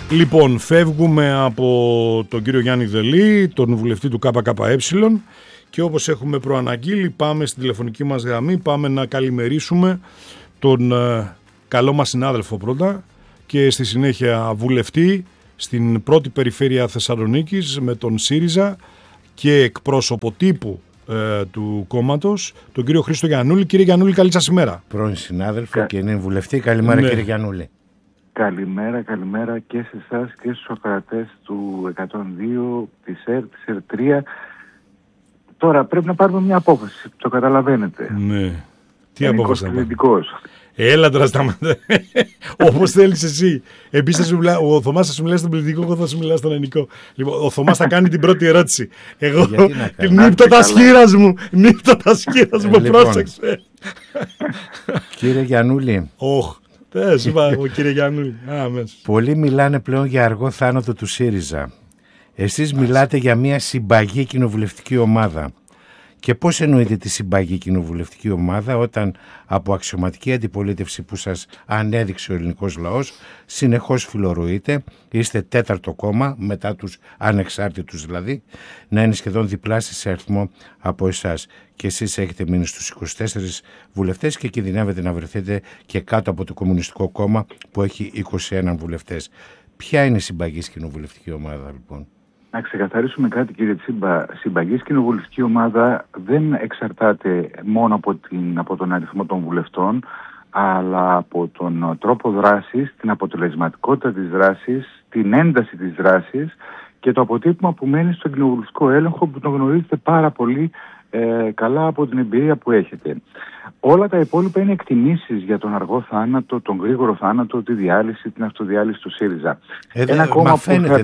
Λοιπόν, φεύγουμε από τον κύριο Γιάννη Δελή, τον βουλευτή του ΚΚΕ, και όπως έχουμε προαναγγείλει, πάμε στην τηλεφωνική μας γραμμή, πάμε να καλημερίσουμε τον καλό μας συνάδελφο πρώτα και στη συνέχεια βουλευτή στην πρώτη περιφέρεια Θεσσαλονίκης με τον ΣΥΡΙΖΑ και εκπρόσωπο τύπου του κόμματος, τον κύριο Χρήστο Γιαννούλη. Κύριε Γιαννούλη, καλή σας ημέρα. Πρώην συνάδελφο και είναι βουλευτή. Καλημέρα, ναι. Κύριε Γιαννούλη. Καλημέρα και σε εσάς και στους ακροατές του 102, της ΕΡΤ, της ΕΡΤ3. Τώρα πρέπει να πάρουμε μια απόφαση, το καταλαβαίνετε. Ναι. Τι απόφαση θα πάρουμε? Έλα τώρα σταματά. Όπως θέλεις εσύ. Επίσης ο Θωμάς θα σου μιλάει στον πολιτικό, εγώ θα σου μιλάω στον ελληνικό. Λοιπόν, ο Θωμάς θα κάνει την πρώτη ερώτηση. Εγώ νύπτω τα σχήρας μου. Πρόσεξε. Κύριε Γιαννούλη. Κύριε Γιαννούλη. Πολλοί μιλάνε πλέον για αργό θάνατο του ΣΥΡΙΖΑ. Εσείς μιλάτε για μια συμπαγή κοινοβουλευτική ομάδα. Και πώς εννοείτε τη συμπαγή κοινοβουλευτική ομάδα όταν από αξιωματική αντιπολίτευση που σας ανέδειξε ο ελληνικός λαός συνεχώς φιλορροείτε, είστε τέταρτο κόμμα μετά τους ανεξάρτητους δηλαδή, να είναι σχεδόν διπλάσιο σε αριθμό από εσάς και εσείς έχετε μείνει στους 24 βουλευτές και κινδυνεύετε να βρεθείτε και κάτω από το Κομμουνιστικό Κόμμα που έχει 21 βουλευτές. Ποια είναι η συμπαγής κοινοβουλευτική ομάδα λοιπόν? Να ξεκαθαρίσουμε κάτι, κύριε Τσίμπα. Συμπαγής κοινοβουλευτική ομάδα δεν εξαρτάται μόνο από τον αριθμό των βουλευτών, αλλά από τον τρόπο δράσης, την αποτελεσματικότητα της δράσης, την ένταση της δράσης και το αποτύπωμα που μένει στον κοινοβουλευτικό έλεγχο, που τον γνωρίζετε πάρα πολύ καλά από την εμπειρία που έχετε. Όλα τα υπόλοιπα είναι εκτιμήσεις για τον αργό θάνατο, τον γρήγορο θάνατο, τη διάλυση, την αυτοδιάλυση του ΣΥΡΙΖΑ. Ένα κόμμα που θα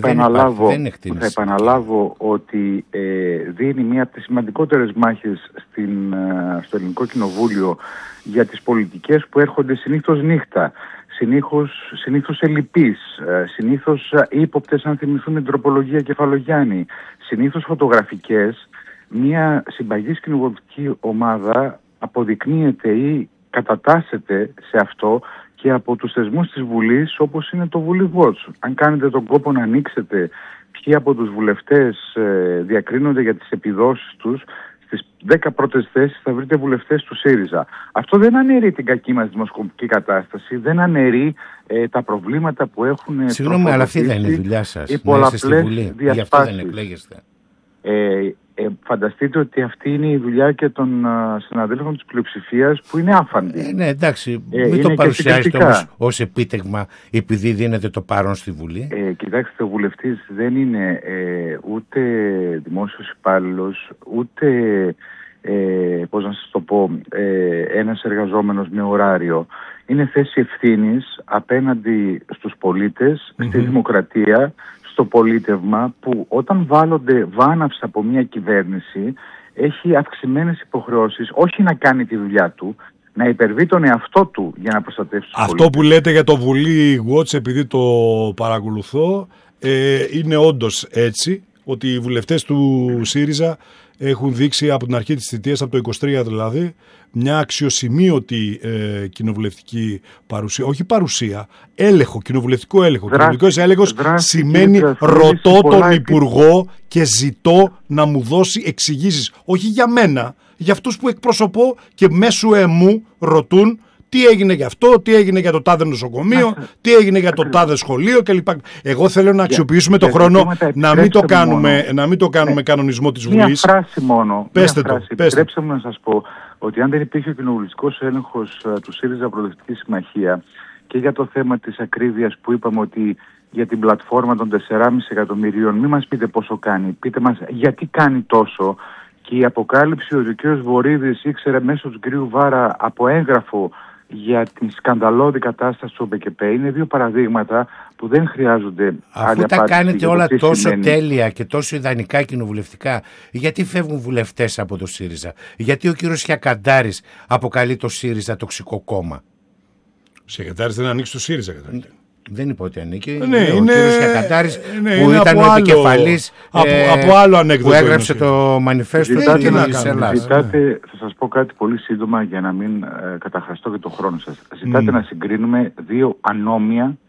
επαναλάβω ότι δίνει μία από τις σημαντικότερες μάχες στο ελληνικό κοινοβούλιο για τις πολιτικές που έρχονται συνήθως νύχτα, συνήθως ελλειπείς, συνήθως ύποπτες αν θυμηθούν την τροπολογία Κεφαλογιάννη, συνήθως φωτογραφικές. Μια συμπαγής κοινοβουλευτική ομάδα αποδεικνύεται ή κατατάσσεται σε αυτό και από τους θεσμούς της Βουλής, όπως είναι το Βουλή Watch. Αν κάνετε τον κόπο να ανοίξετε ποιοι από τους βουλευτές διακρίνονται για τις επιδόσεις τους, στις 10 πρώτες θέσεις θα βρείτε βουλευτές του ΣΥΡΙΖΑ. Αυτό δεν αναιρεί την κακή μας δημοσκοπική κατάσταση, δεν αναιρεί τα προβλήματα που έχουν. Συγγνώμη, αλλά αυτή δεν είναι η δουλειά σας. Οι πολλαπλές διασπάσεις. Γι' αυτό δεν εκλέγεστε. Φανταστείτε ότι αυτή είναι η δουλειά και των συναδέλφων της πλειοψηφίας που είναι άφαντοι. Ναι, εντάξει, μην το παρουσιάζετε όμως ως επίτευγμα επειδή δίνετε το παρόν στη Βουλή. Κοιτάξτε, ο βουλευτής δεν είναι ούτε δημόσιος υπάλληλος, ούτε, πώς να σας το πω, ένας εργαζόμενος με ωράριο. Είναι θέση ευθύνης απέναντι στους πολίτες, στη δημοκρατία, στο πολίτευμα, που όταν βάλλονται βάναυσα από μια κυβέρνηση έχει αυξημένες υποχρεώσεις, όχι να κάνει τη δουλειά του, να υπερβεί τον εαυτό του για να προστατεύσει τους πολίτες. Αυτό που λέτε για το Βουλή Watch, επειδή το παρακολουθώ, είναι όντως έτσι, ότι οι βουλευτές του ΣΥΡΙΖΑ έχουν δείξει από την αρχή της θητείας, από το 23 δηλαδή, μια αξιοσημείωτη κοινοβουλευτική παρουσία, όχι παρουσία, έλεγχο, κοινοβουλευτικό έλεγχο. Κοινοβουλευτικός έλεγχος σημαίνει ρωτώ τον Υπουργό και ζητώ να μου δώσει εξηγήσεις, όχι για μένα, για αυτούς που εκπροσωπώ και μέσω εμού ρωτούν τι έγινε για αυτό, τι έγινε για το τάδε νοσοκομείο, τι έγινε για το τάδε σχολείο κλπ. Εγώ θέλω να αξιοποιήσουμε το χρόνο να μην το κάνουμε κανονισμό της Βουλής. Μια φράση μόνο. Πέστε το. Επιτρέψτε μου να σας πω ότι αν δεν υπήρχε ο κοινοβουλευτικός έλεγχος του ΣΥΡΙΖΑ Προοδευτική Συμμαχία και για το θέμα της ακρίβειας που είπαμε ότι για την πλατφόρμα των 4,5 εκατομμυρίων, μην μας πείτε πόσο κάνει, πείτε μας γιατί κάνει τόσο. Και η αποκάλυψη ότι ο κ. Βορίδης ήξερε μέσω του κ. Βάρα από έγγραφο για την σκανδαλώδη κατάσταση του ΟΠΕΚΕΠΕ είναι δύο παραδείγματα που δεν χρειάζονται άλλη απάντηση. Αφού τα κάνετε όλα τόσο τέλεια και τόσο ιδανικά κοινοβουλευτικά, γιατί φεύγουν βουλευτές από το ΣΥΡΙΖΑ? Γιατί ο κύριος Χιακαντάρης αποκαλεί το ΣΥΡΙΖΑ τοξικό κόμμα? Ο Χιακαντάρης δεν ανοίξει το ΣΥΡΙΖΑ καταρχήν. Δεν είπε ότι ανήκει. Ναι, ο κύριος Χιακαντάρης που ήταν ο επικεφαλής από άλλο ανέκδοτο που έγραψε το μανιφέστο της Ελλάδας. Θα σας πω κάτι πολύ σύντομα για να μην καταχραστώ και τον χρόνο σας. Ζητάτε να συγκρίνουμε δύο ανώμια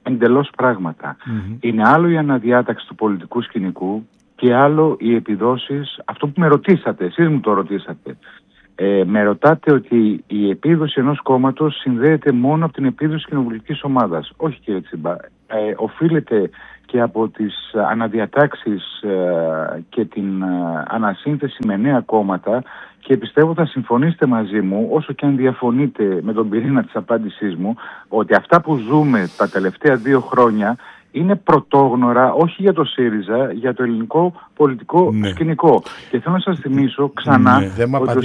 εντελώς πράγματα. Είναι άλλο η αναδιάταξη του πολιτικού σκηνικού και άλλο οι επιδόσεις, αυτό που με ρωτήσατε, εσείς μου το ρωτήσατε. Με ρωτάτε ότι η επίδοση ενός κόμματος συνδέεται μόνο από την επίδοση κοινοβουλευτικής ομάδας. Όχι, κύριε Τσίμπα. Οφείλεται και από τις αναδιατάξεις και την ανασύνθεση με νέα κόμματα, και πιστεύω θα συμφωνήσετε μαζί μου, όσο και αν διαφωνείτε με τον πυρήνα της απάντησής μου, ότι αυτά που ζούμε τα τελευταία 2 χρόνια είναι πρωτόγνωρα, όχι για το ΣΥΡΙΖΑ, για το ελληνικό πολιτικό σκηνικό. Και θέλω να σας θυμίσω ξανά ότι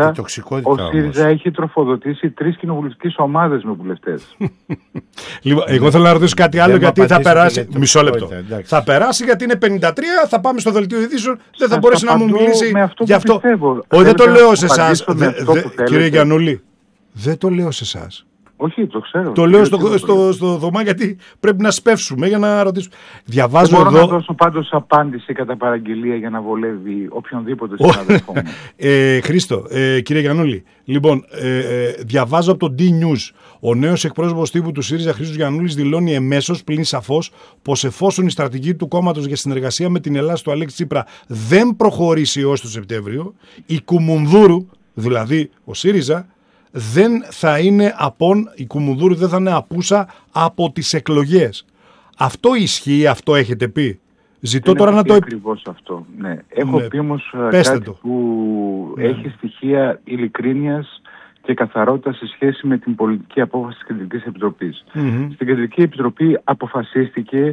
ο ΣΥΡΙΖΑ έχει τροφοδοτήσει 3 κοινοβουλευτικές ομάδες με βουλευτές. Λοιπόν, εγώ θέλω να ρωτήσω κάτι άλλο, γιατί θα περάσει. Μισό λεπτό. Θα περάσει γιατί είναι 53, θα πάμε στο δελτίο ειδήσεων, δεν θα μπορέσει να μου μιλήσει γι' αυτό. Όχι, δεν το λέω σε εσάς, κύριε Γιαννούλη. Δεν το λέω σε εσάς. Όχι, το ξέρω. Το λέω στο δωμά, γιατί πρέπει να σπεύσουμε για να ρωτήσουμε. Διαβάζω μπορώ εδώ. Να δώσω πάντως απάντηση κατά παραγγελία για να βολεύει οποιονδήποτε συνάδελφο μου. Χρήστο, κύριε Γιαννούλη, λοιπόν, διαβάζω από το D-News. Ο νέος εκπρόσωπος τύπου του ΣΥΡΙΖΑ, Χρήστος Γιαννούλης, δηλώνει εμέσως, πλην σαφώς, πως εφόσον η στρατηγική του κόμματος για συνεργασία με την Ελλάδα του Αλέξη Τσίπρα δεν προχωρήσει ως το Σεπτέμβριο, η Κουμουνδούρου, δηλαδή ο ΣΥΡΙΖΑ, δεν θα είναι η Κουμουνδούρου δεν θα είναι απούσα από τις εκλογές. Αυτό ισχύει, αυτό έχετε πει? Ζητώ τώρα να το... Ακριβώς αυτό, ναι. Έχω πει όμως κάτι που έχει στοιχεία ειλικρίνειας και καθαρότητα σε σχέση με την πολιτική απόφαση της Κεντρικής Επιτροπής. Στην Κεντρική Επιτροπή αποφασίστηκε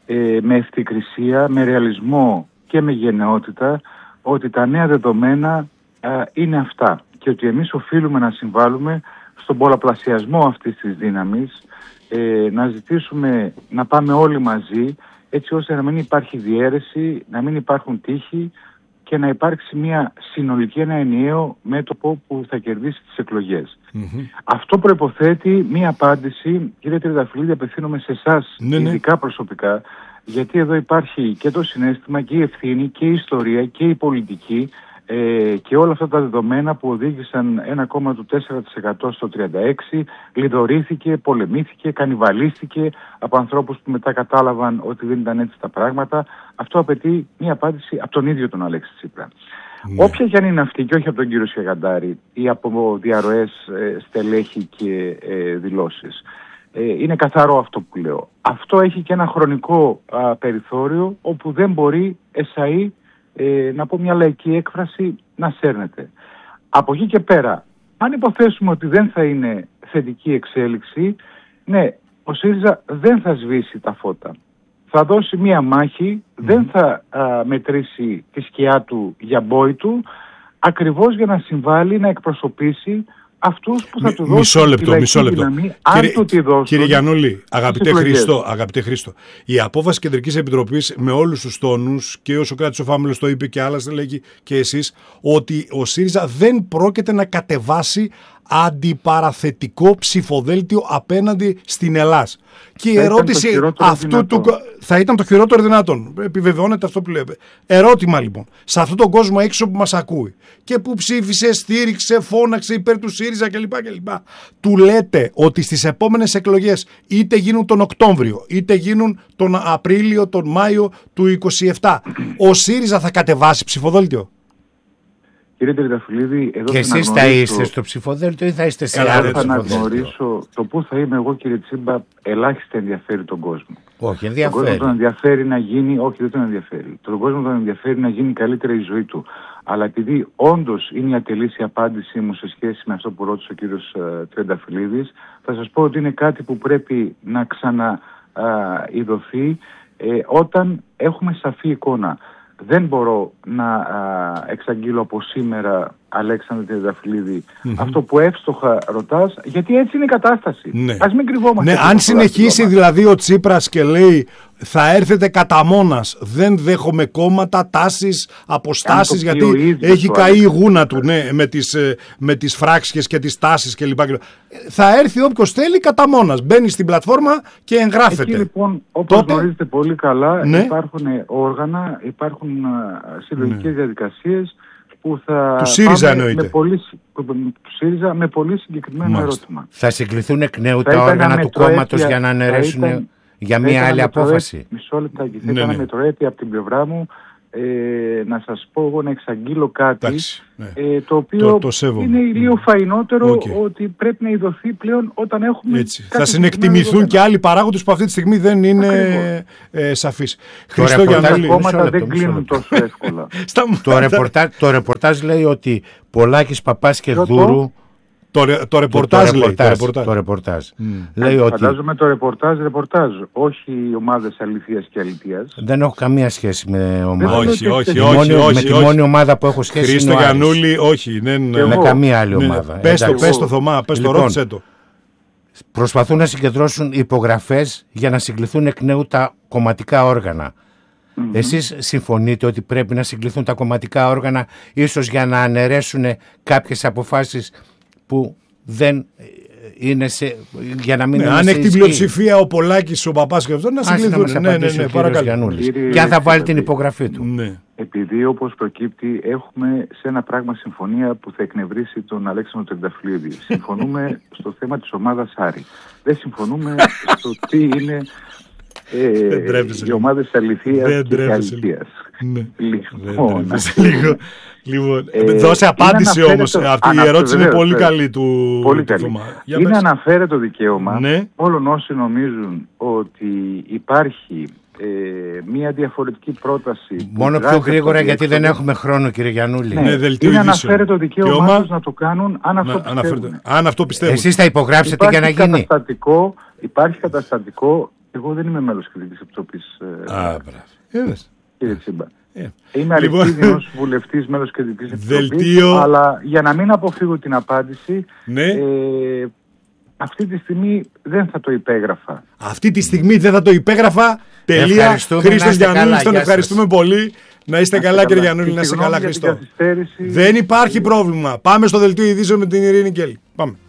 με ευθυκρισία, με ρεαλισμό και με γενναιότητα ότι τα νέα δεδομένα είναι αυτά. Και ότι εμείς οφείλουμε να συμβάλλουμε στον πολλαπλασιασμό αυτής της δύναμης, να ζητήσουμε να πάμε όλοι μαζί, έτσι ώστε να μην υπάρχει διαίρεση, να μην υπάρχουν τύχοι και να υπάρξει μια συνολική, ένα ενιαίο μέτωπο που θα κερδίσει τις εκλογές. Αυτό προϋποθέτει μια απάντηση, κύριε Τριανταφυλλίδη, απευθύνομαι σε εσάς ειδικά προσωπικά, γιατί εδώ υπάρχει και το συναίσθημα και η ευθύνη και η ιστορία και η πολιτική, και όλα αυτά τα δεδομένα που οδήγησαν ένα κόμμα του 4% στο 36%, λιδωρήθηκε, πολεμήθηκε, κανιβαλίστηκε από ανθρώπους που μετά κατάλαβαν ότι δεν ήταν έτσι τα πράγματα. Αυτό απαιτεί μια απάντηση από τον ίδιο τον Αλέξη Τσίπρα. Όποια και αν είναι αυτή, και όχι από τον κύριο Σιαγαντάρη ή από διαρροές στελέχη και δηλώσεις. Είναι καθαρό αυτό που λέω. Αυτό έχει και ένα χρονικό περιθώριο όπου δεν μπορεί εσαΐ, να πω μια λαϊκή έκφραση, να σέρνεται. Από εκεί και πέρα, αν υποθέσουμε ότι δεν θα είναι θετική εξέλιξη, ναι, ο ΣΥΡΙΖΑ δεν θα σβήσει τα φώτα. Θα δώσει μια μάχη, δεν θα μετρήσει τη σκιά του για μπόι του, ακριβώς για να συμβάλλει, να εκπροσωπήσει αυτούς που θα του δώσουν τη λαϊκή δύναμη, αν του τη δώσουν. Κύριε Γιαννούλη, αγαπητέ Χρήστο, η απόφαση Κεντρικής Επιτροπής με όλους τους τόνους, και ο Σωκράτης ο Φάμελος το είπε και άλλα στελέχη και εσείς, ότι ο ΣΥΡΙΖΑ δεν πρόκειται να κατεβάσει αντιπαραθετικό ψηφοδέλτιο απέναντι στην Ελλάς. Και η ερώτηση αυτού του... θα ήταν το χειρότερο δυνατόν. Επιβεβαιώνεται αυτό που λέμε. Ερώτημα λοιπόν, σε αυτόν τον κόσμο έξω που μας ακούει και που ψήφισε, στήριξε, φώναξε υπέρ του ΣΥΡΙΖΑ κλπ. Του λέτε ότι στις επόμενες εκλογές, είτε γίνουν τον Οκτώβριο, είτε γίνουν τον Απρίλιο, τον Μάιο του 27, ο ΣΥΡΙΖΑ θα κατεβάσει ψηφοδέλτιο? Κύριε Τριανταφυλλίδη, εδώ και εσείς θα είστε στο ψηφοδέλτιο ή θα είστε σε άλλο ψηφοδέλτιο? Θα αναγνωρίσω το πού θα είμαι εγώ, κύριε Τσίμπα, ελάχιστα ενδιαφέρει τον κόσμο. Όχι, ενδιαφέρει. Τον κόσμο τον ενδιαφέρει να γίνει, όχι δεν τον ενδιαφέρει. Τον κόσμο τον ενδιαφέρει να γίνει καλύτερη η ζωή του. Αλλά επειδή όντως είναι η ατελής η απάντησή μου σε σχέση με αυτό που ρώτησε ο κύριος Τριανταφυλλίδης, θα σας πω ότι είναι κάτι που πρέπει να ξαναειδωθεί όταν έχουμε σαφή εικόνα. Δεν μπορώ να εξαγγείλω από σήμερα, Αλέξανδρε Τριανταφυλλίδη, αυτό που εύστοχα ρωτάς, γιατί έτσι είναι η κατάσταση. Ναι. Ας μην κρυβόμαστε. Ναι, αν συνεχίσει δηλαδή ο Τσίπρας και λέει θα έρθετε κατά μόνας, δεν δέχομαι κόμματα, τάσεις, αποστάσεις, γιατί έχει καεί η γούνα του με τις φράξεις και τις τάσεις κλπ. Θα έρθει όποιος θέλει κατά μόνας, μπαίνει στην πλατφόρμα και εγγράφεται. Εκεί λοιπόν, όπως γνωρίζετε πολύ καλά, υπάρχουν όργανα, υπάρχουν συλλογικές διαδικασίες που θα του ΣΥΡΙΖΑ εννοείται. Με πολύ συγκεκριμένο ερώτημα. Θα συγκληθούν εκ νέου τα όργανα του κόμματος για να αναιρέσουν για μια άλλη απόφαση. Μισό λεπτάκι. Θα έκανα μετροέτη από την πλευρά μου να σας πω εγώ να εξαγγείλω κάτι το οποίο είναι λίγο φαϊνότερο ότι πρέπει να ειδωθεί πλέον όταν έχουμε... Θα συνεκτιμηθούν και άλλοι παράγοντες που αυτή τη στιγμή δεν είναι σαφείς. Τα κόμματα δεν κλείνουν τόσο εύκολα. Το ρεπορτάζ λέει ότι Πολάκης, Παπάς και Δούρου... Το ρεπορτάζ λέει. Λέει ότι... Φαντάζομαι το ρεπορτάζ, όχι οι ομάδες αληθείας και αλητείας. Δεν έχω καμία σχέση με ομάδα. Όχι. Με τη μόνη ομάδα που έχω σχέση Χρήστο Γιαννούλη, όχι. Με καμία άλλη ομάδα. Πες το Θωμά, πες το, ρώτησέ το. Προσπαθούν να συγκεντρώσουν υπογραφές για να συγκληθούν εκ νέου τα κομματικά όργανα. Εσείς συμφωνείτε ότι πρέπει να συγκληθούν τα κομματικά όργανα ίσως για να αναιρέσουν κάποιες αποφάσεις που δεν είναι για να μην είναι αν έχει την πλειοψηφία ο Πολάκης, ο Παπάς και αυτό, να συγκληθούν. Ναι, παρακαλώ. Και αν θα βάλει την υπογραφή του. Επειδή όπως προκύπτει έχουμε σε ένα πράγμα συμφωνία που θα εκνευρίσει τον Αλέξανδρο Τριανταφυλλίδη. Συμφωνούμε στο θέμα της ομάδας Άρη. Δεν συμφωνούμε στο τι είναι οι ομάδες αληθείας και αληθείας. Λοιπόν, δώσε απάντηση όμως. Αυτή η ερώτηση είναι πολύ καλή του Θωμά. Είναι αναφέρετο δικαίωμα όλων όσοι νομίζουν ότι υπάρχει μια διαφορετική πρόταση. Μόνο πιο γρήγορα γιατί δεν έχουμε χρόνο, κύριε Γιαννούλη. Είναι αναφέρετο δικαίωμά τους να το κάνουν αν αυτό πιστεύουν. Εσείς θα υπογράψετε για να γίνει. Υπάρχει καταστατικό. Εγώ δεν είμαι μέλος Κριτικής Επιτροπής. Κύριε Τσίμπα. Είμαι αληθινός βουλευτής, μέλος Κριτικής Επιτροπής, αλλά για να μην αποφύγω την απάντηση, αυτή τη στιγμή δεν θα το υπέγραφα. Αυτή τη στιγμή δεν θα το υπέγραφα. Τελεία. Χρήστος Γιαννούλης, τον ευχαριστούμε πολύ. Να είστε καλά, κύριε Γιαννούλη, να είστε καλά, Χριστό. Δεν υπάρχει πρόβλημα. Πάμε στο δελτίο ειδήσεων με την Ειρήνη Κέλλη. Πάμε.